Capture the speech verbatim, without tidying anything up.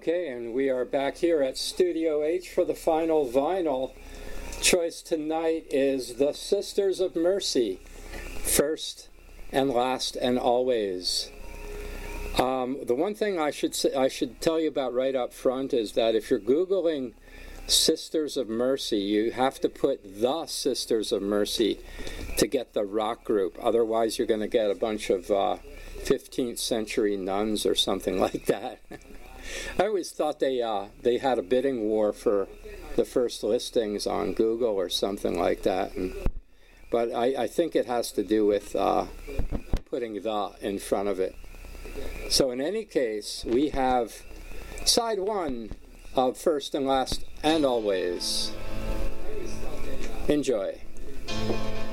Okay, and we are back here at Studio H for the final vinyl. Choice tonight is The Sisters of Mercy, First and Last and Always. Um, the one thing I should say, I should tell you about right up front is that if you're Googling Sisters of Mercy, you have to put The Sisters of Mercy to get the rock group. Otherwise, you're going to get a bunch of uh, fifteenth century nuns or something like that. I always thought they uh, they had a bidding war for the first listings on Google or something like that. And, but I, I think it has to do with uh, putting the in front of it. So in any case, we have side one of First and Last and Always. Enjoy.